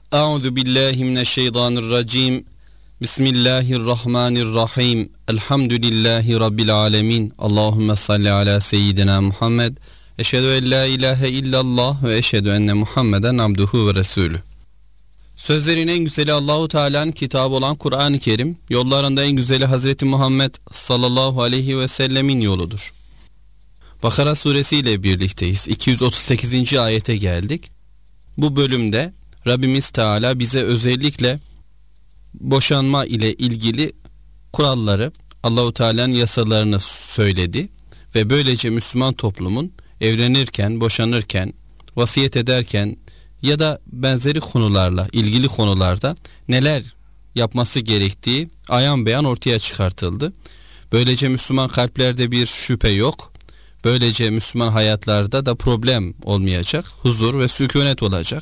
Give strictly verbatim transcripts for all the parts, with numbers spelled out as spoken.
Euzu billahi mineşşeytanirracim. Bismillahirrahmanirrahim. Elhamdülillahi rabbil alamin. Allahumme salli ala seyyidina Muhammed. Eşhedü en la ilahe illallah ve eşhedü enne Muhammeden abduhu ve resulü. Sözlerin en güzeli Allahu Teala'nın kitabı olan Kur'an-ı Kerim, yollarında en güzeli Hazreti Muhammed sallallahu aleyhi ve sellemin yoludur. Bakara suresi ile birlikteyiz. iki yüz otuz sekizinci ayete geldik. Bu bölümde Rabbimiz Teala bize özellikle boşanma ile ilgili kuralları, Allahu Teala'nın yasalarını söyledi ve böylece Müslüman toplumun evlenirken, boşanırken, vasiyet ederken ya da benzeri konularla ilgili konularda neler yapması gerektiği ayan beyan ortaya çıkartıldı. Böylece Müslüman kalplerde bir şüphe yok. Böylece Müslüman hayatlarda da problem olmayacak, huzur ve sükunet olacak.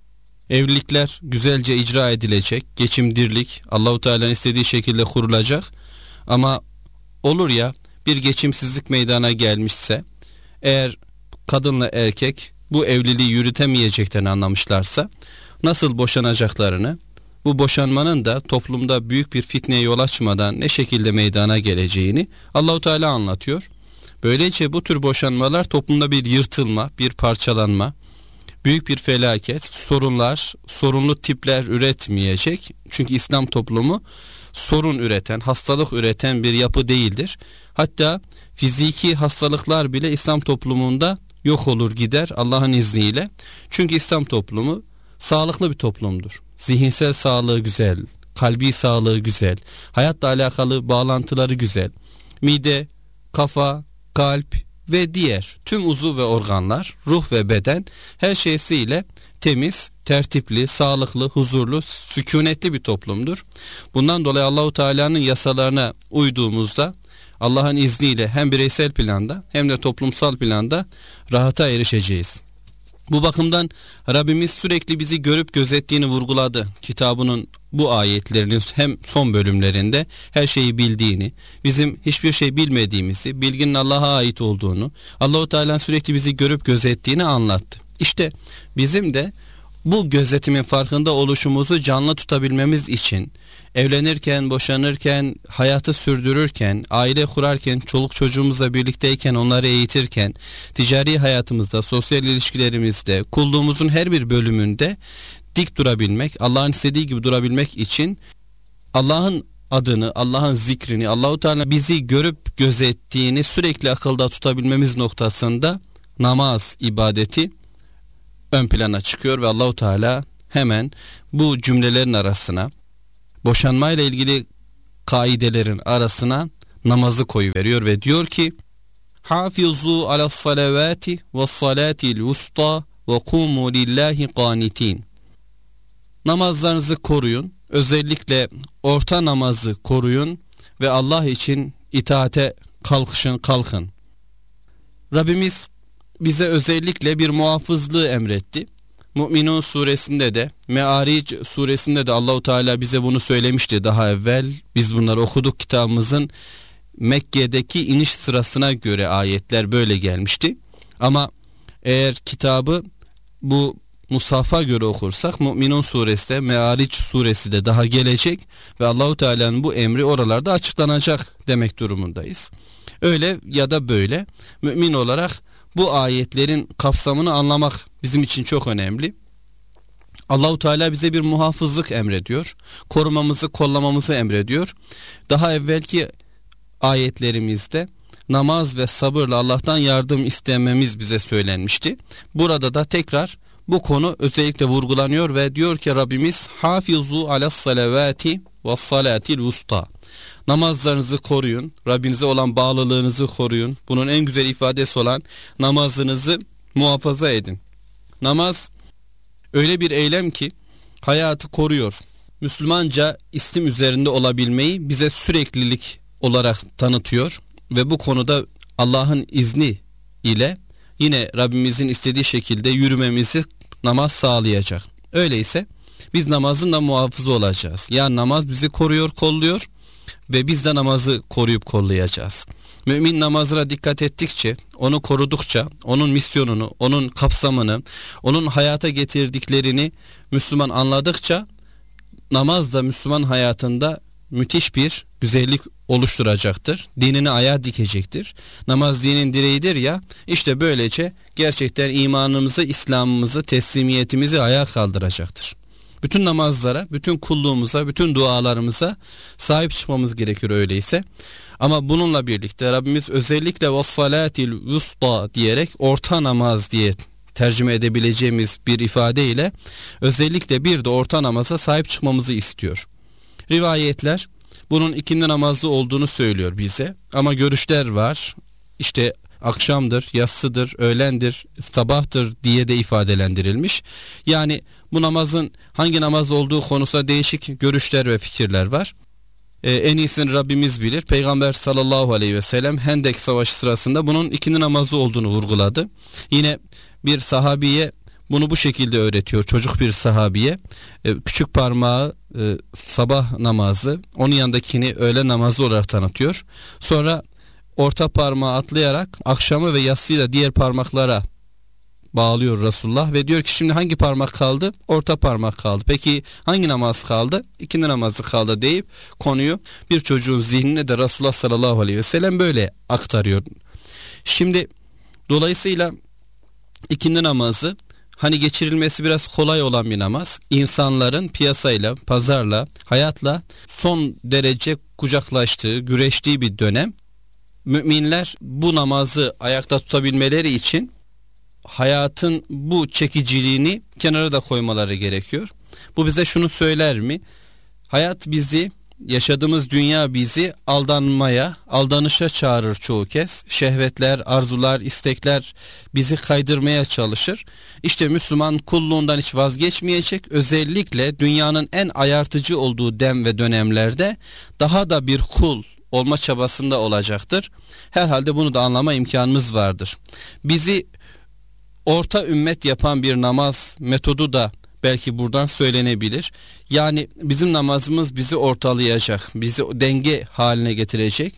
Evlilikler güzelce icra edilecek, geçimdirlik Allahu Teala'nın istediği şekilde kurulacak. Ama olur ya bir geçimsizlik meydana gelmişse, eğer kadınla erkek bu evliliği yürütemeyeceklerini anlamışlarsa nasıl boşanacaklarını, bu boşanmanın da toplumda büyük bir fitneye yol açmadan ne şekilde meydana geleceğini Allahu Teala anlatıyor. Böylece bu tür boşanmalar toplumda bir yırtılma, bir parçalanma, büyük bir felaket, sorunlar, sorunlu tipler üretmeyecek. Çünkü İslam toplumu sorun üreten, hastalık üreten bir yapı değildir. Hatta fiziki hastalıklar bile İslam toplumunda yok olur gider Allah'ın izniyle. Çünkü İslam toplumu sağlıklı bir toplumdur. Zihinsel sağlığı güzel, kalbi sağlığı güzel, hayatla alakalı bağlantıları güzel. Mide, kafa, kalp ve diğer tüm uzuv ve organlar, ruh ve beden her şeysiyle temiz, tertipli, sağlıklı, huzurlu, sükunetli bir toplumdur. Bundan dolayı Allahu Teala'nın yasalarına uyduğumuzda Allah'ın izniyle hem bireysel planda hem de toplumsal planda rahata erişeceğiz. Bu bakımdan Rabbimiz sürekli bizi görüp gözettiğini vurguladı. Kitabının bu ayetlerinin hem son bölümlerinde her şeyi bildiğini, bizim hiçbir şey bilmediğimizi, bilginin Allah'a ait olduğunu, Allahu Teala sürekli bizi görüp gözettiğini anlattı. İşte bizim de bu gözetimin farkında oluşumuzu canlı tutabilmemiz için evlenirken, boşanırken, hayatı sürdürürken, aile kurarken, çoluk çocuğumuzla birlikteyken, onları eğitirken, ticari hayatımızda, sosyal ilişkilerimizde, kulluğumuzun her bir bölümünde dik durabilmek, Allah'ın istediği gibi durabilmek için Allah'ın adını, Allah'ın zikrini, Allahu Teala bizi görüp gözettiğini sürekli akılda tutabilmemiz noktasında namaz ibadeti ön plana çıkıyor ve Allahu Teala hemen bu cümlelerin arasına, boşanmayla ilgili kaidelerin arasına namazı koyuveriyor ve diyor ki: "Hafizu alas salavati ve salatil wusta ve kumu lillahi qanitin." Namazlarınızı koruyun, özellikle orta namazı koruyun ve Allah için itaate kalkışın, kalkın. Rabbimiz bize özellikle bir muhafızlığı emretti. Mü'minun suresinde de, Me'aric suresinde de Allahu Teala bize bunu söylemişti daha evvel. Biz bunları okuduk, kitabımızın Mekke'deki iniş sırasına göre ayetler böyle gelmişti. Ama eğer kitabı bu Musaf'a göre okursak Mü'minun suresi de, Me'aric suresi de daha gelecek ve Allahu Teala'nın bu emri oralarda açıklanacak demek durumundayız. Öyle ya da böyle mümin olarak bu ayetlerin kapsamını anlamak bizim için çok önemli. Allahu Teala bize bir muhafızlık emrediyor. Korumamızı, kollamamızı emrediyor. Daha evvelki ayetlerimizde namaz ve sabırla Allah'tan yardım istememiz bize söylenmişti. Burada da tekrar bu konu özellikle vurgulanıyor ve diyor ki Rabbimiz: "Hafizu alas salavati ve salatil wusta." Namazlarınızı koruyun, Rabbinize olan bağlılığınızı koruyun. Bunun en güzel ifadesi olan namazınızı muhafaza edin. Namaz öyle bir eylem ki hayatı koruyor. Müslümanca istim üzerinde olabilmeyi bize süreklilik olarak tanıtıyor ve bu konuda Allah'ın izni ile yine Rabbimizin istediği şekilde yürümemizi namaz sağlayacak. Öyleyse biz namazın da muhafızı olacağız. Yani namaz bizi koruyor, kolluyor ve biz de namazı koruyup kollayacağız. Mümin namazına dikkat ettikçe, onu korudukça, onun misyonunu, onun kapsamını, onun hayata getirdiklerini Müslüman anladıkça namaz da Müslüman hayatında müthiş bir güzellik oluşturacaktır. Dinini ayağa dikecektir. Namaz dinin direğidir ya, işte böylece gerçekten imanımızı, İslam'ımızı, teslimiyetimizi ayağa kaldıracaktır. Bütün namazlara, bütün kulluğumuza, bütün dualarımıza sahip çıkmamız gerekiyor öyleyse. Ama bununla birlikte Rabbimiz özellikle وَالصَّلَاتِ الْوُسْطَى diyerek orta namaz diye tercüme edebileceğimiz bir ifadeyle özellikle bir de orta namaza sahip çıkmamızı istiyor. Rivayetler bunun ikindi namazı olduğunu söylüyor bize ama görüşler var. İşte akşamdır, yatsıdır, öğlendir, sabahtır diye de ifadelendirilmiş. Yani bu namazın hangi namaz olduğu konusunda değişik görüşler ve fikirler var. Ee, en iyisini Rabbimiz bilir. Peygamber sallallahu aleyhi ve sellem Hendek Savaşı sırasında bunun ikindi namazı olduğunu vurguladı. Yine bir sahabiye bunu bu şekilde öğretiyor. Çocuk bir sahabiye ee, küçük parmağı e, sabah namazı, onun yanındakini öğle namazı olarak tanıtıyor. Sonra orta parmağı atlayarak akşamı ve yatsıyı da diğer parmaklara bağlıyor Resulullah ve diyor ki şimdi hangi parmak kaldı? Orta parmak kaldı. Peki hangi namaz kaldı? İkindi namazı kaldı deyip konuyu bir çocuğun zihnine de Resulullah sallallahu aleyhi ve sellem böyle aktarıyor. Şimdi dolayısıyla ikindi namazı hani geçirilmesi biraz kolay olan bir namaz. İnsanların piyasayla, pazarla, hayatla son derece kucaklaştığı, güreştiği bir dönem. Müminler bu namazı ayakta tutabilmeleri için hayatın bu çekiciliğini kenara da koymaları gerekiyor. Bu bize şunu söyler mi? Hayat bizi, yaşadığımız dünya bizi aldanmaya, aldanışa çağırır çoğu kez. Şehvetler, arzular, istekler bizi kaydırmaya çalışır. İşte Müslüman kulluğundan hiç vazgeçmeyecek. Özellikle dünyanın en ayartıcı olduğu dem ve dönemlerde daha da bir kul olma çabasında olacaktır. Herhalde bunu da anlama imkanımız vardır. Bizi orta ümmet yapan bir namaz metodu da belki buradan söylenebilir. Yani bizim namazımız bizi ortalayacak, bizi denge haline getirecek.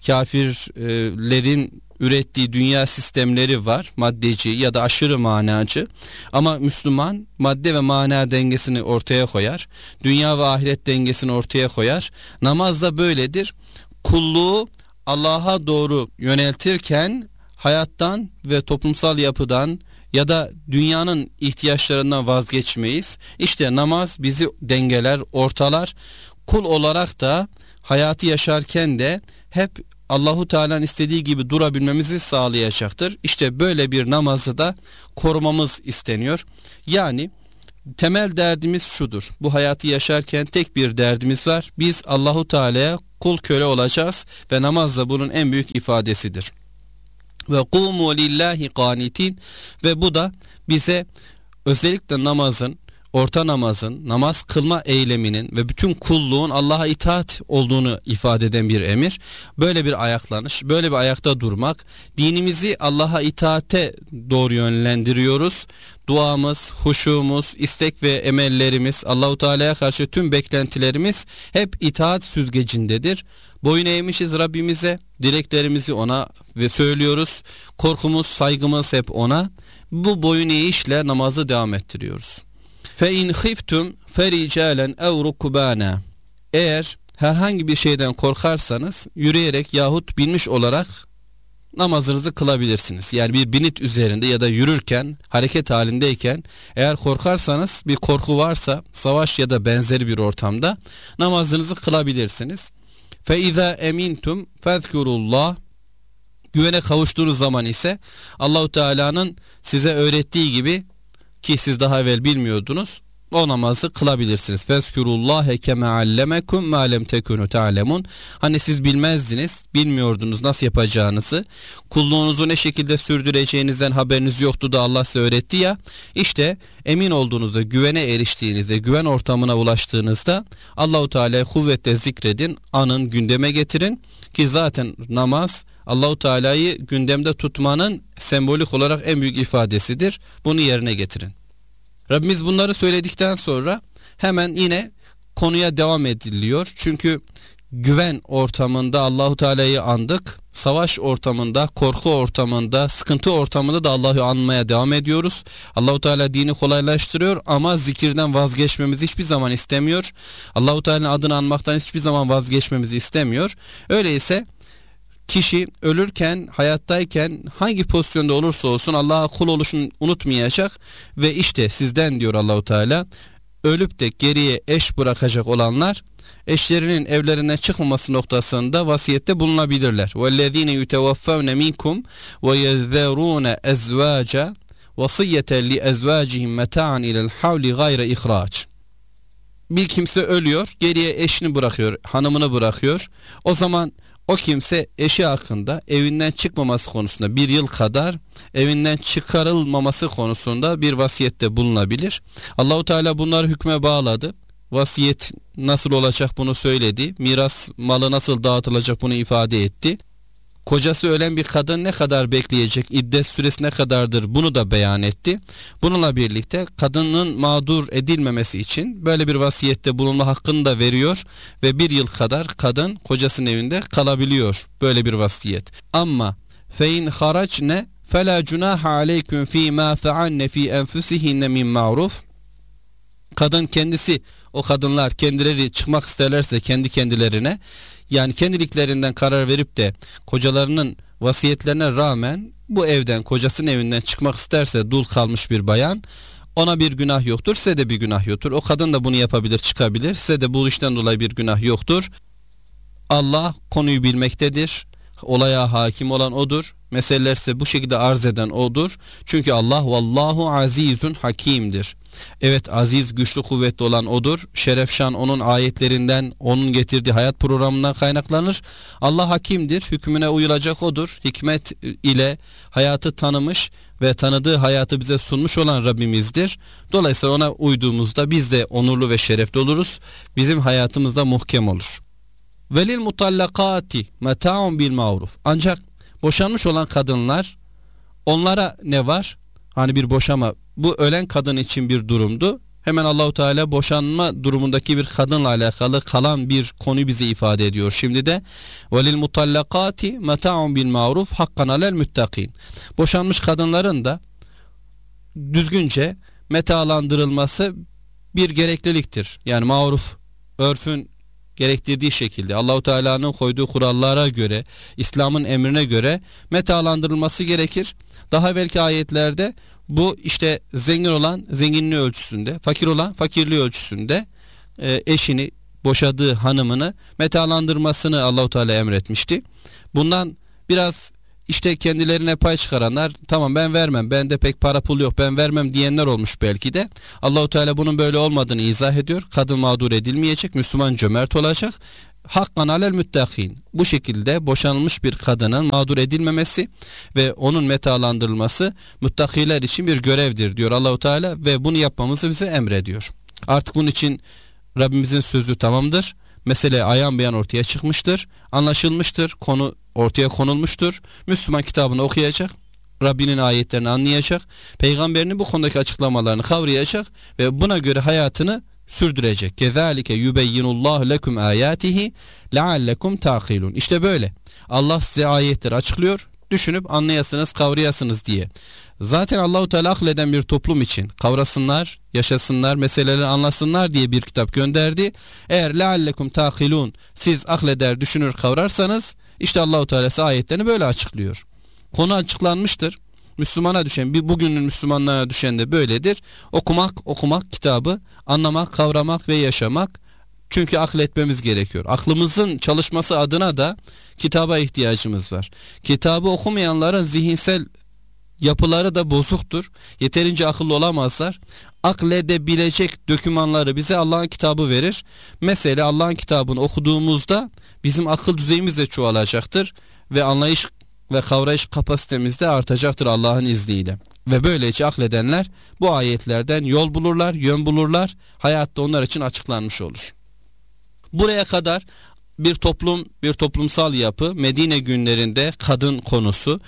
Kafirlerin ürettiği dünya sistemleri var, maddeci ya da aşırı manacı. Ama Müslüman madde ve mana dengesini ortaya koyar. Dünya ve ahiret dengesini ortaya koyar. Namaz da böyledir. Kulluğu Allah'a doğru yöneltirken hayattan ve toplumsal yapıdan ya da dünyanın ihtiyaçlarından vazgeçmeyiz. İşte namaz bizi dengeler, ortalar. Kul olarak da hayatı yaşarken de hep Allahu Teala'nın istediği gibi durabilmemizi sağlayacaktır. İşte böyle bir namazı da korumamız isteniyor. Yani temel derdimiz şudur. Bu hayatı yaşarken tek bir derdimiz var. Biz Allahu Teala'ya kul köle olacağız ve namaz da bunun en büyük ifadesidir. Ve kumu lillahi qanitin ve bu da bize özellikle namazın, orta namazın, namaz kılma eyleminin ve bütün kulluğun Allah'a itaat olduğunu ifade eden bir emir. Böyle bir ayaklanış, böyle bir ayakta durmak, dinimizi Allah'a itaate doğru yönlendiriyoruz. Duamız, huşumuz, istek ve emellerimiz, Allahu Teala'ya karşı tüm beklentilerimiz hep itaat süzgecindedir. Boyun eğmişiz Rabbimize, dileklerimizi ona ve söylüyoruz. Korkumuz, saygımız hep ona. Bu boyun eğişle namazı devam ettiriyoruz. Fe in khiftum fericalen ev rukbana. Eğer herhangi bir şeyden korkarsanız yürüyerek yahut binmiş olarak namazınızı kılabilirsiniz. Yani bir binit üzerinde ya da yürürken, hareket halindeyken eğer korkarsanız, bir korku varsa savaş ya da benzeri bir ortamda namazınızı kılabilirsiniz. Fe iza emintum fezkurullah. Güvene kavuştuğunuz zaman ise Allahu Teala'nın size öğrettiği gibi, ki siz daha evvel bilmiyordunuz, o namazı kılabilirsiniz. Fezkurullahe kema allemekum ma lem tekunu ta'lemun. Hani siz bilmezdiniz, bilmiyordunuz nasıl yapacağınızı, kulluğunuzu ne şekilde sürdüreceğinizden haberiniz yoktu da Allah size öğretti ya. İşte emin olduğunuzda, güvene eriştiğinizde, güven ortamına ulaştığınızda Allahu Teala'yı kuvvetle zikredin, anın, gündeme getirin ki zaten namaz Allahu Teala'yı gündemde tutmanın sembolik olarak en büyük ifadesidir. Bunu yerine getirin. Rabbimiz bunları söyledikten sonra hemen yine konuya devam ediliyor. Çünkü güven ortamında Allahu Teala'yı andık. Savaş ortamında, korku ortamında, sıkıntı ortamında da Allah'ı anmaya devam ediyoruz. Allahu Teala dini kolaylaştırıyor ama zikirden vazgeçmemizi hiçbir zaman istemiyor. Allahu Teala'nın adını anmaktan hiçbir zaman vazgeçmemizi istemiyor. Öyleyse kişi ölürken, hayattayken hangi pozisyonda olursa olsun Allah'a kul oluşunu unutmayacak ve işte sizden diyor Allahu Teala, ölüp de geriye eş bırakacak olanlar eşlerinin evlerinden çıkmaması noktasında vasiyette bulunabilirler. وَالَّذ۪ينَ يُتَوَفَّوْنَ مِنْكُمْ وَيَذَّرُونَ اَزْوَاجًا وَصِيَّةً لِأَزْوَاجِهِمْ مَتَاعًا اِلَى الْحَوْلِ غَيْرَ اِخْرَاجٍ. Bir kimse ölüyor, geriye eşini bırakıyor, hanımını bırakıyor. O zaman o kimse eşi hakkında evinden çıkmaması konusunda bir yıl kadar evinden çıkarılmaması konusunda bir vasiyette bulunabilir. Allahu Teala bunları hükme bağladı. Vasiyet nasıl olacak bunu söyledi. Miras malı nasıl dağıtılacak bunu ifade etti. Kocası ölen bir kadın ne kadar bekleyecek, iddet süresi ne kadardır bunu da beyan etti. Bununla birlikte kadının mağdur edilmemesi için böyle bir vasiyette bulunma hakkını da veriyor ve bir yıl kadar kadın kocasının evinde kalabiliyor böyle bir vasiyet. Ama fein haracne fela cunaha aleyküm fi ma fa'anne fi enfusihinne min ma'ruf. Kadın kendisi, o kadınlar kendileri çıkmak isterlerse kendi kendilerine, yani kendiliklerinden karar verip de kocalarının vasiyetlerine rağmen bu evden, kocasının evinden çıkmak isterse dul kalmış bir bayan, ona bir günah yoktur, size de bir günah yoktur. O kadın da bunu yapabilir, çıkabilir, size de bu işten dolayı bir günah yoktur. Allah konuyu bilmektedir. Olaya hakim olan odur. Meseleler ise bu şekilde arz eden odur. Çünkü Allah vallahu azizun hakimdir. Evet, aziz, güçlü, kuvvetli olan odur. Şerefşan onun ayetlerinden, onun getirdiği hayat programından kaynaklanır. Allah hakimdir. Hükmüne uyulacak odur. Hikmet ile hayatı tanımış ve tanıdığı hayatı bize sunmuş olan Rabbimizdir. Dolayısıyla ona uyduğumuzda biz de onurlu ve şerefli oluruz. Bizim hayatımızda muhkem olur. Velil mutallakati meta'un bil ma'ruf. Ancak boşanmış olan kadınlar, onlara ne var? Hani bir boşama, bu ölen kadın için bir durumdu. Hemen Allahu Teala boşanma durumundaki bir kadınla alakalı kalan bir konuyu bize ifade ediyor. Şimdi de velil mutallakati meta'un bil ma'ruf hakkan alel muttakin. Boşanmış kadınların da düzgünce metalandırılması bir gerekliliktir. Yani maruf, örfün gerektirdiği şekilde, Allahu Teala'nın koyduğu kurallara göre, İslam'ın emrine göre metalandırılması gerekir. Daha belki ayetlerde bu işte zengin olan zenginliği ölçüsünde, fakir olan fakirliği ölçüsünde e, eşini, boşadığı hanımını metalandırmasını Allahu Teala emretmişti. Bundan biraz işte kendilerine pay çıkaranlar, tamam ben vermem, bende pek para pul yok, ben vermem diyenler olmuş belki de. Allahu Teala bunun böyle olmadığını izah ediyor. Kadın mağdur edilmeyecek, Müslüman cömert olacak. Hakkan alel müttakin. Bu şekilde boşanılmış bir kadının mağdur edilmemesi ve onun metalandırılması muttakiler için bir görevdir diyor Allahu Teala ve bunu yapmamızı bize emrediyor. Artık bunun için Rabbimizin sözü tamamdır. Mesele ayan beyan ortaya çıkmıştır, anlaşılmıştır, konu ortaya konulmuştur. Müslüman kitabını okuyacak, Rabbinin ayetlerini anlayacak, peygamberinin bu konudaki açıklamalarını kavrayacak ve buna göre hayatını sürdürecek. Kezalike yubeyyinullahu lekum ayatihi leallekum taqilun. İşte böyle. Allah size ayetleri açıklıyor, düşünüp anlayasınız, kavrayasınız diye. Zaten Allahu Teala akleden bir toplum için kavrasınlar, yaşasınlar, meseleleri anlasınlar diye bir kitap gönderdi. Eğer leallekum taqilun, siz akleder, düşünür, kavrarsanız işte Allahu Teala ayetlerini böyle açıklıyor. Konu açıklanmıştır. Müslümana düşen, bir bugünün Müslümanlara düşen de böyledir. Okumak, okumak kitabı, anlamak, kavramak ve yaşamak. Çünkü akletmemiz gerekiyor. Aklımızın çalışması adına da kitaba ihtiyacımız var. Kitabı okumayanların zihinsel yapıları da bozuktur. Yeterince akıllı olamazlar. Akledebilecek dokümanları bize Allah'ın kitabı verir. Mesela Allah'ın kitabını okuduğumuzda bizim akıl düzeyimiz de çoğalacaktır ve anlayış ve kavrayış kapasitemiz de artacaktır Allah'ın izniyle. Ve böylece akledenler bu ayetlerden yol bulurlar, yön bulurlar. Hayatta onlar için açıklanmış olur. Buraya kadar bir toplum, bir toplumsal yapı, Medine günlerinde kadın konusu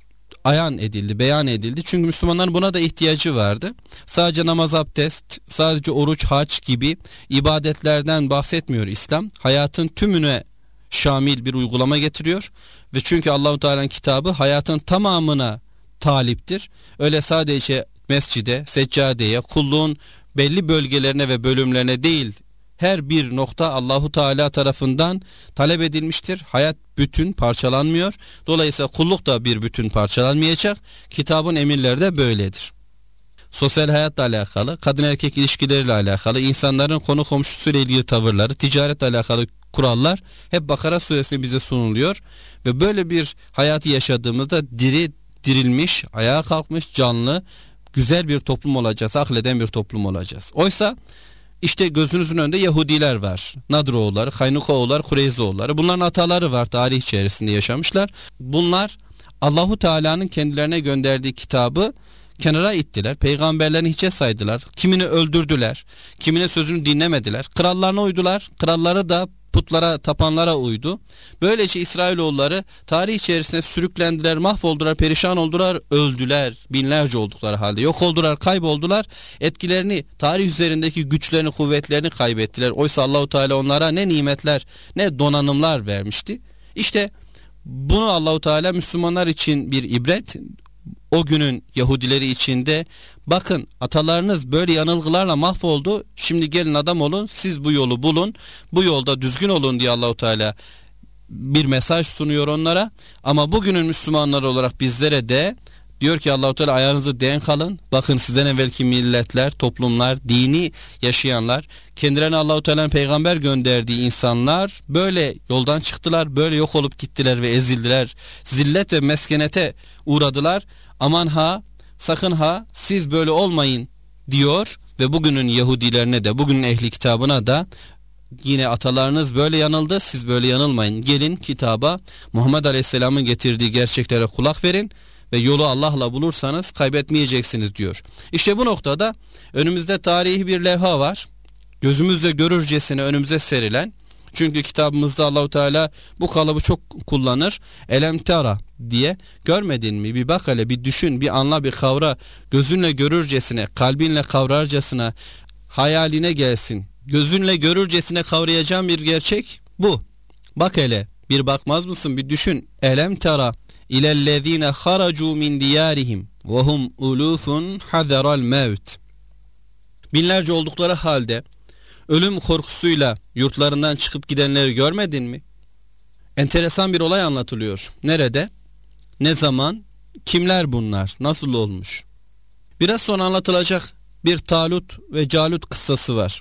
ayan edildi, beyan edildi. Çünkü Müslümanların buna da ihtiyacı vardı. Sadece namaz, abdest, sadece oruç, hac gibi ibadetlerden bahsetmiyor İslam. Hayatın tümüne şamil bir uygulama getiriyor ve çünkü Allahu Teala'nın kitabı hayatın tamamına taliptir. Öyle sadece mescide, seccadeye, kulluğun belli bölgelerine ve bölümlerine değil, her bir nokta Allahu Teala tarafından talep edilmiştir. Hayat bütün parçalanmıyor. Dolayısıyla kulluk da bir bütün parçalanmayacak. Kitabın emirleri de böyledir. Sosyal hayatla alakalı, kadın erkek ilişkileriyle alakalı, insanların konu komşusuyla ilgili tavırları, ticaretle alakalı kurallar hep Bakara suresinde bize sunuluyor. Ve böyle bir hayatı yaşadığımızda diri, dirilmiş, ayağa kalkmış, canlı, güzel bir toplum olacağız, akleden bir toplum olacağız. Oysa İşte gözünüzün önünde Yahudiler var. Nadroğulları, Kaynukoğulları, Kureyzoğulları. Bunların ataları var, tarih içerisinde yaşamışlar. Bunlar Allahu Teala'nın kendilerine gönderdiği kitabı kenara ittiler. Peygamberlerini hiçe saydılar. Kimini öldürdüler. Kimine sözünü dinlemediler. Krallarına uydular. Kralları da putlara tapanlara uydu. Böylece İsrailoğulları tarih içerisinde sürüklendiler, mahvoldular, perişan oldular, öldüler. Binlerce oldukları halde yok oldular, kayboldular. Etkilerini, tarih üzerindeki güçlerini, kuvvetlerini kaybettiler. Oysa Allahu Teala onlara ne nimetler, ne donanımlar vermişti. İşte bunu Allahu Teala Müslümanlar için bir ibret, o günün Yahudileri içinde, bakın atalarınız böyle yanılgılarla mahvoldu, şimdi gelin adam olun, siz bu yolu bulun, bu yolda düzgün olun diye Allahu Teala bir mesaj sunuyor onlara. Ama bugünün Müslümanları olarak bizlere de diyor ki Allahu Teala, ayağınızı denk alın. Bakın sizden evvelki milletler, toplumlar, dini yaşayanlar, kendilerine Allahu Teala'nın peygamber gönderdiği insanlar böyle yoldan çıktılar, böyle yok olup gittiler ve ezildiler. Zillet ve meskenete uğradılar. Aman ha, sakın ha, siz böyle olmayın diyor ve bugünün Yahudilerine de, bugünün ehli kitabına da yine atalarınız böyle yanıldı, siz böyle yanılmayın. Gelin kitaba, Muhammed Aleyhisselam'ın getirdiği gerçeklere kulak verin ve yolu Allah'la bulursanız kaybetmeyeceksiniz diyor. İşte bu noktada önümüzde tarihi bir levha var. Gözümüzle görürcesine önümüze serilen. Çünkü kitabımızda Allahu Teala bu kalıbı çok kullanır. Elem tera diye, görmedin mi? Bir bak hele, bir düşün, bir anla, bir kavra. Gözünle görürcesine, kalbinle kavrarcasına, hayaline gelsin. Gözünle görürcesine kavrayacağın bir gerçek bu. Bak hele, bir bakmaz mısın? Bir düşün. Elem tera ilellezine haracu min diyarihim ve hum ulufun hazaral mevt. Binlerce oldukları halde ölüm korkusuyla yurtlarından çıkıp gidenleri görmedin mi? Enteresan bir olay anlatılıyor. Nerede? Ne zaman? Kimler bunlar? Nasıl olmuş? Biraz sonra anlatılacak bir Talut ve Calut kıssası var.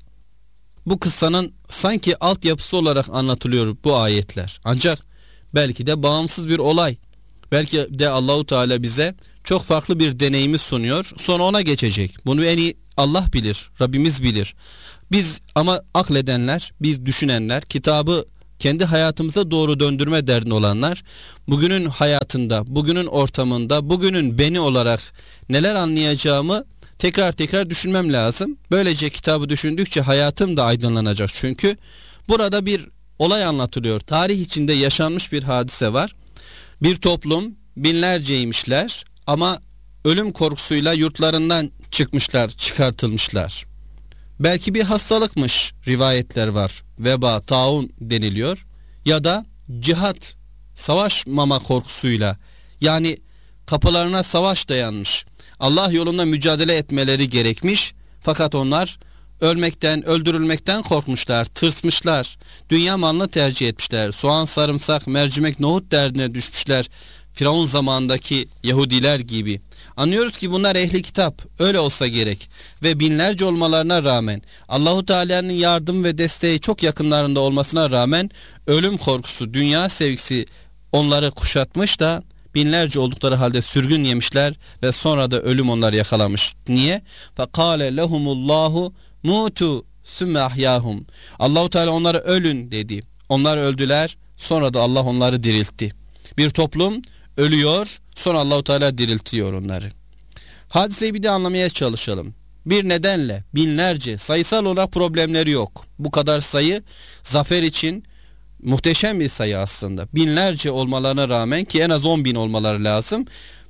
Bu kıssanın sanki altyapısı olarak anlatılıyor bu ayetler. Ancak belki de bağımsız bir olay. Belki de Allahu Teala bize çok farklı bir deneyimi sunuyor. Sonra ona geçecek. Bunu en iyi Allah bilir, Rabbimiz bilir. Biz ama akledenler, biz düşünenler, kitabı kendi hayatımıza doğru döndürme derdinde olanlar, bugünün hayatında, bugünün ortamında, bugünün beni olarak neler anlayacağımı tekrar tekrar düşünmem lazım. Böylece kitabı düşündükçe hayatım da aydınlanacak. Çünkü burada bir olay anlatılıyor. Tarih içinde yaşanmış bir hadise var. Bir toplum, binlerceymişler ama ölüm korkusuyla yurtlarından çıkmışlar, çıkartılmışlar. Belki bir hastalıkmış, rivayetler var. Veba, taun deniliyor. Ya da cihat, savaşmama korkusuyla, yani kapılarına savaş dayanmış. Allah yolunda mücadele etmeleri gerekmiş. Fakat onlar ölmekten, öldürülmekten korkmuşlar, tırsmışlar. Dünya malını tercih etmişler. Soğan, sarımsak, mercimek, nohut derdine düşmüşler. Firavun zamanındaki Yahudiler gibi. Anlıyoruz ki bunlar ehli kitap, öyle olsa gerek ve binlerce olmalarına rağmen, Allahu Teala'nın yardım ve desteği çok yakınlarında olmasına rağmen ölüm korkusu, dünya sevgisi onları kuşatmış da binlerce oldukları halde sürgün yemişler ve sonra da ölüm onları yakalamış. Niye? فَقَالَ لَهُمُ اللّٰهُ مُوتُوا ثُمَّ أَحْيَاهُمْ. Allahu Teala onlara ölün dedi. Onlar öldüler, sonra da Allah onları diriltti. Bir toplum ölüyor, sonra Allahu Teala diriltiyor onları. Hadiseyi bir de anlamaya çalışalım. Bir nedenle binlerce, sayısal olarak problemleri yok. Bu kadar sayı zafer için muhteşem bir sayı aslında. Binlerce olmalarına rağmen, ki en az on bin olmaları lazım.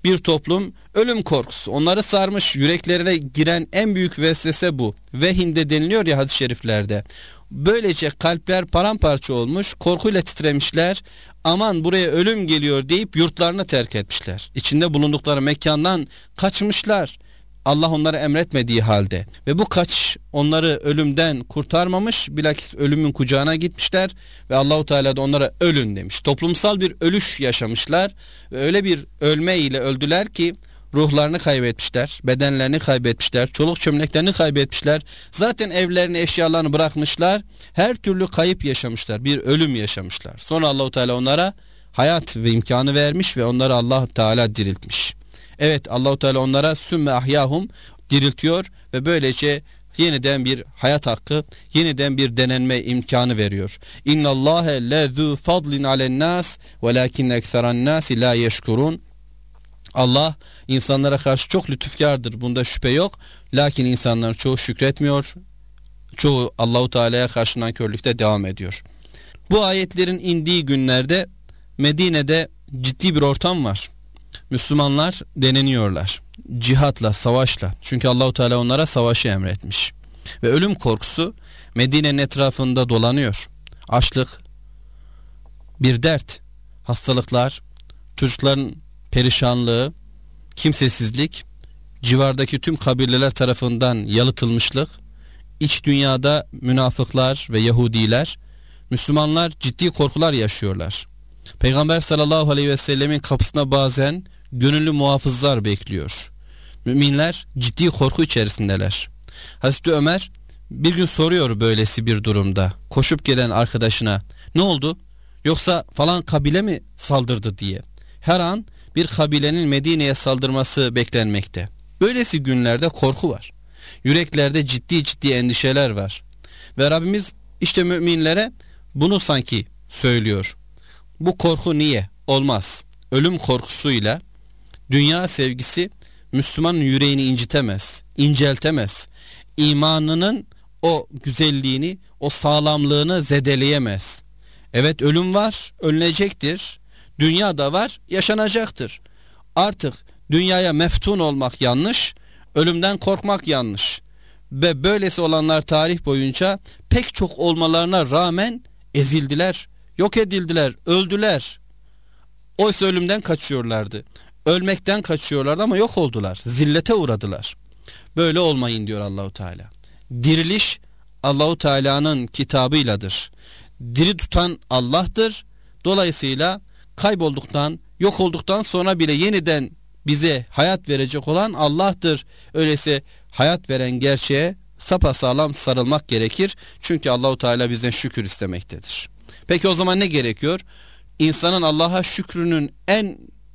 bir toplum ölüm korkusu onları sarmış, yüreklerine giren en büyük vesvese bu. Vehinde deniliyor ya hadis-i şeriflerde. Böylece kalpler paramparça olmuş, korkuyla titremişler. Aman buraya ölüm geliyor deyip yurtlarını terk etmişler. İçinde bulundukları mekandan kaçmışlar. Allah onları emretmediği halde. Ve bu kaçış onları ölümden kurtarmamış, bilakis ölümün kucağına gitmişler ve Allahu Teala da onlara ölün demiş. Toplumsal bir ölüş yaşamışlar ve öyle bir ölme ile öldüler ki ruhlarını kaybetmişler, bedenlerini kaybetmişler, çoluk çömleklerini kaybetmişler. Zaten evlerini, eşyalarını bırakmışlar. Her türlü kayıp yaşamışlar, bir ölüm yaşamışlar. Sonra Allahu Teala onlara hayat ve imkanı vermiş ve onları Allah Teala diriltmiş. Evet, Allahu Teala onlara sümme ahyahum diriltiyor ve böylece yeniden bir hayat hakkı, yeniden bir denenme imkanı veriyor. İnnallâhe lezû fadlin ale'n-nâs velâkinne ekseran-nâsi lâ yeşkurûn. Allah insanlara karşı çok lütufkardır. Bunda şüphe yok. Lakin insanlar çoğu şükretmiyor. Çoğu Allahu Teala'ya karşı nankörlükte devam ediyor. Bu ayetlerin indiği günlerde Medine'de ciddi bir ortam var. Müslümanlar deneniyorlar. Cihatla, savaşla. Çünkü Allahu Teala onlara savaşı emretmiş. Ve ölüm korkusu Medine'nin etrafında dolanıyor. Açlık, bir dert, hastalıklar, çocukların perişanlığı, kimsesizlik, civardaki tüm kabileler tarafından yalıtılmışlık, iç dünyada münafıklar ve Yahudiler, Müslümanlar ciddi korkular yaşıyorlar. Peygamber sallallahu aleyhi ve sellemin kapısına bazen gönüllü muhafızlar bekliyor. Müminler ciddi korku içerisindeler. Hazreti Ömer bir gün soruyor böylesi bir durumda, koşup gelen arkadaşına, ne oldu? Yoksa falan kabile mi saldırdı diye. Her an bir kabilenin Medine'ye saldırması beklenmekte. Böylesi günlerde korku var. Yüreklerde ciddi ciddi endişeler var. Ve Rabbimiz işte müminlere bunu sanki söylüyor. Bu korku niye? Olmaz. Ölüm korkusuyla dünya sevgisi Müslümanın yüreğini incitemez, inceltemez. İmanının o güzelliğini, o sağlamlığını zedeleyemez. Evet, ölüm var, ölünecektir. Dünya da var, yaşanacaktır. Artık dünyaya meftun olmak yanlış, ölümden korkmak yanlış. Ve böylesi olanlar tarih boyunca pek çok olmalarına rağmen ezildiler, yok edildiler, öldüler. Oysa ölümden kaçıyorlardı. Ölmekten kaçıyorlardı ama yok oldular. Zillete uğradılar. Böyle olmayın diyor Allahu Teala. Diriliş Allahu Teala'nın kitabıyladır. Diri tutan Allah'tır. Dolayısıyla kaybolduktan, yok olduktan sonra bile yeniden bize hayat verecek olan Allah'tır. Öyleyse hayat veren gerçeğe sapasağlam sarılmak gerekir. Çünkü Allahu Teala bizden şükür istemektedir. Peki o zaman ne gerekiyor? İnsanın Allah'a şükrünün en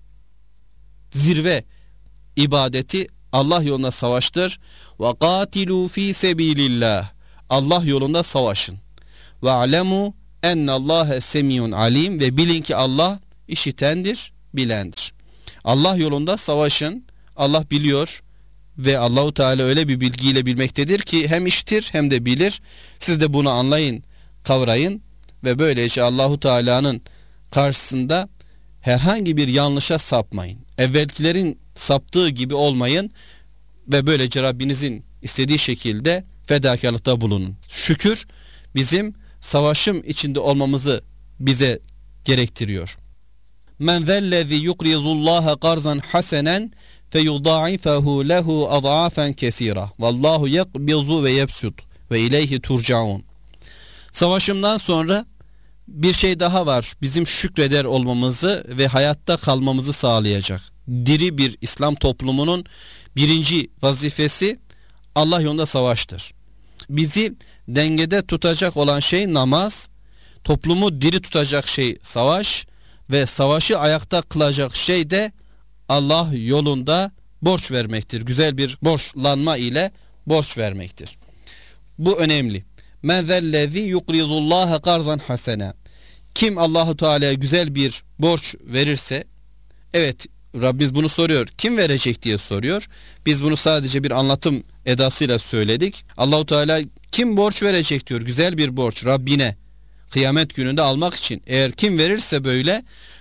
zirve ibadeti Allah yolunda savaştır. Ve qatilu fi sebilillah. Allah yolunda savaşın. Ve alemu ennallâhe semiyun alim, ve bilin ki Allah işitendir, bilendir. Allah yolunda savaşın. Allah biliyor ve Allahu Teala öyle bir bilgiyle bilmektedir ki hem işitir hem de bilir. Siz de bunu anlayın, kavrayın ve böylece Allahu Teala'nın karşısında herhangi bir yanlışa sapmayın. Evvelkilerin saptığı gibi olmayın ve böylece Rabbinizin istediği şekilde fedakarlıkta bulunun. Şükür bizim savaşım içinde olmamızı bize gerektiriyor. Men zellezî yukrizullâhe qarzan hasenen feyudâifehu lehu ad'afen kesîra. Vallahu yekbizu ve yebsut ve ileyhi turcaun. Savaşımdan sonra bir şey daha var. Bizim şükreder olmamızı ve hayatta kalmamızı sağlayacak. Diri bir İslam toplumunun birinci vazifesi Allah yolunda savaştır. Bizi dengede tutacak olan şey namaz, toplumu diri tutacak şey savaş ve savaşı ayakta kılacak şey de Allah yolunda borç vermektir. Güzel bir borçlanma ile borç vermektir. Bu önemli. Men zellezî yukrizullâhe qarzan hasena. Kim Allahu Teala'ya güzel bir borç verirse, evet, Rabbimiz bunu soruyor. Kim verecek diye soruyor. Biz bunu sadece bir anlatım edasıyla söyledik. Allahu Teala kim borç verecek diyor. Güzel bir borç Rabbine kıyamet gününde almak için. Eğer kim verirse böyle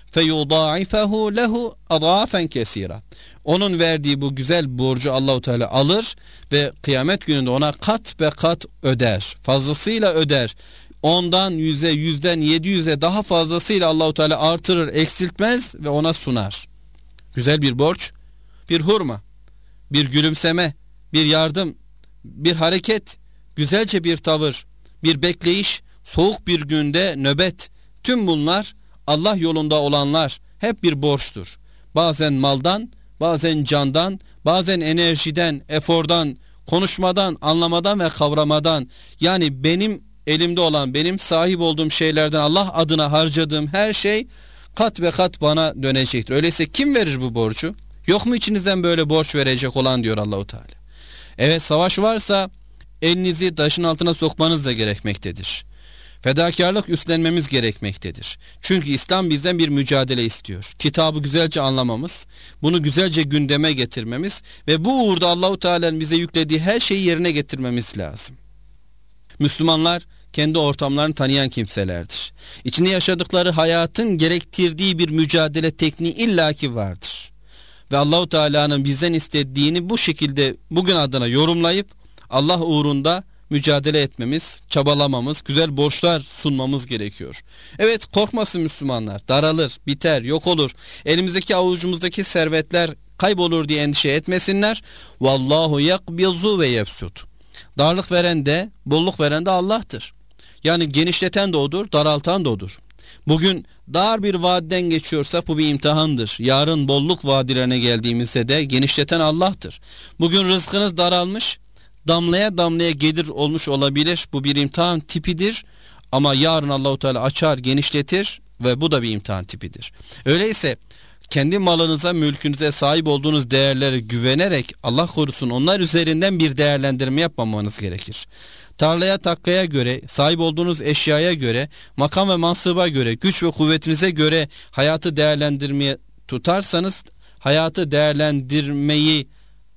feyudâifehu lehu adâfen kesîrâ. Onun verdiği bu güzel borcu Allahu Teala alır ve kıyamet gününde ona kat be kat öder. Fazlasıyla öder. Ondan yüze, yüzden yedi yüze daha fazlasıyla Allahu Teala artırır, eksiltmez ve ona sunar. Güzel bir borç, bir hurma, bir gülümseme, bir yardım, bir hareket, güzelce bir tavır, bir bekleyiş, soğuk bir günde nöbet, tüm bunlar Allah yolunda olanlar hep bir borçtur. Bazen maldan, bazen candan, bazen enerjiden, efordan, konuşmadan, anlamadan ve kavramadan, yani benim elimde olan, benim sahip olduğum şeylerden Allah adına harcadığım her şey kat ve kat bana dönecektir. Öyleyse kim verir bu borcu? Yok mu içinizden böyle borç verecek olan diyor Allahu Teala. Evet, savaş varsa elinizi taşın altına sokmanız da gerekmektedir. Fedakarlık üstlenmemiz gerekmektedir. Çünkü İslam bizden bir mücadele istiyor. Kitabı güzelce anlamamız, bunu güzelce gündeme getirmemiz ve bu uğurda Allahu Teala'nın bize yüklediği her şeyi yerine getirmemiz lazım. Müslümanlar kendi ortamlarını tanıyan kimselerdir. İçinde yaşadıkları hayatın gerektirdiği bir mücadele tekniği illaki vardır. Ve Allahu Teala'nın bizden istediğini bu şekilde bugün adına yorumlayıp Allah uğrunda mücadele etmemiz, çabalamamız, güzel borçlar sunmamız gerekiyor. Evet, korkmasın Müslümanlar. Daralır, biter, yok olur. Elimizdeki avucumuzdaki servetler kaybolur diye endişe etmesinler. Vallahu yakbizu ve yebsut. Darlık veren de, bolluk veren de Allah'tır. Yani genişleten de O'dur, daraltan da O'dur. Bugün dar bir vadiden geçiyorsak bu bir imtihandır. Yarın bolluk vadilerine geldiğimizde de genişleten Allah'tır. Bugün rızkınız daralmış, damlaya damlaya gelir olmuş olabilir. Bu bir imtihan tipidir. Ama yarın Allahu Teala açar, genişletir ve bu da bir imtihan tipidir. Öyleyse kendi malınıza, mülkünüze sahip olduğunuz değerlere güvenerek, Allah korusun, onlar üzerinden bir değerlendirme yapmamanız gerekir. Tarlaya, takkaya göre, sahip olduğunuz eşyaya göre, makam ve mansıba göre, güç ve kuvvetinize göre hayatı değerlendirmeye tutarsanız, hayatı değerlendirmeyi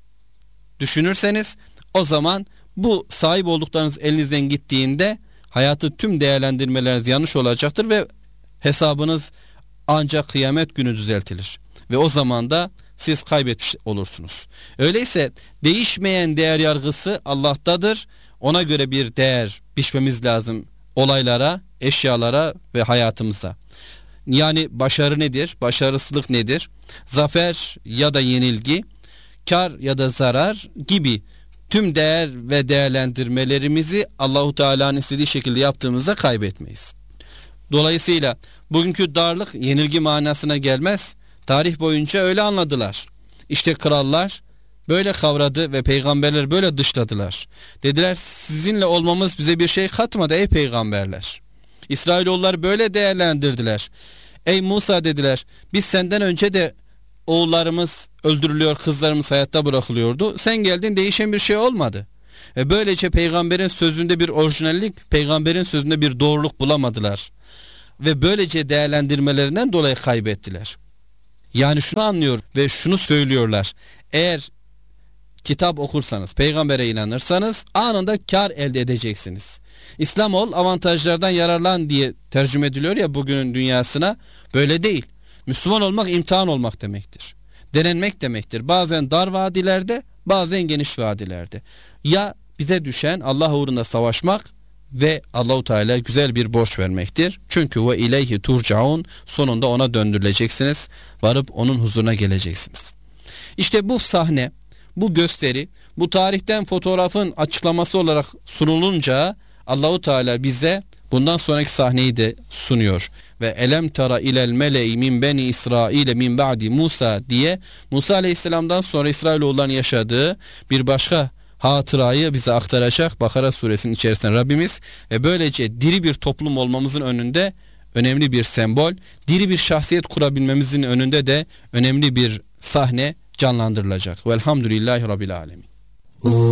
düşünürseniz, o zaman bu sahip olduklarınız elinizden gittiğinde hayatı tüm değerlendirmeleriniz yanlış olacaktır ve hesabınız ancak kıyamet günü düzeltilir. Ve o zaman da siz kaybetmiş olursunuz. Öyleyse değişmeyen değer yargısı Allah'tadır. Ona göre bir değer biçmemiz lazım olaylara, eşyalara ve hayatımıza. Yani başarı nedir? Başarısızlık nedir? Zafer ya da yenilgi, kar ya da zarar gibi tüm değer ve değerlendirmelerimizi Allahu Teala'nın istediği şekilde yaptığımızda kaybetmeyiz. Dolayısıyla bugünkü darlık yenilgi manasına gelmez. Tarih boyunca öyle anladılar. İşte krallar böyle kavradı ve peygamberler böyle dışladılar. Dediler, sizinle olmamız bize bir şey katmadı ey peygamberler. İsrailoğulları böyle değerlendirdiler. Ey Musa dediler, biz senden önce de oğullarımız öldürülüyor, kızlarımız hayatta bırakılıyordu. Sen geldin, değişen bir şey olmadı. Ve böylece peygamberin sözünde bir orijinallik, peygamberin sözünde bir doğruluk bulamadılar. Ve böylece değerlendirmelerinden dolayı kaybettiler. Yani şunu anlıyor ve şunu söylüyorlar. Eğer kitap okursanız, peygambere inanırsanız anında kar elde edeceksiniz. İslam ol, avantajlardan yararlan diye tercüme ediliyor ya bugünün dünyasına. Böyle değil. Müslüman olmak imtihan olmak demektir. Denenmek demektir. Bazen dar vadilerde, bazen geniş vadilerde. Ya bize düşen Allah uğrunda savaşmak ve Allahu Teala güzel bir borç vermektir. Çünkü ve ileyhi turcaun, sonunda ona döndürüleceksiniz. Varıp onun huzuruna geleceksiniz. İşte bu sahne, bu gösteri, bu tarihten fotoğrafın açıklaması olarak sunulunca Allahu Teala bize bundan sonraki sahneyi de sunuyor. Ve elem tara ilel mele'i min beni İsrail min ba'di Musa diye Musa Aleyhisselam'dan sonra İsrailoğulların yaşadığı bir başka hatırayı bize aktaracak Bakara suresinin içerisinde Rabbimiz ve böylece diri bir toplum olmamızın önünde önemli bir sembol, diri bir şahsiyet kurabilmemizin önünde de önemli bir sahne canlandırılacak. Velhamdülillahi Rabbil Alemin.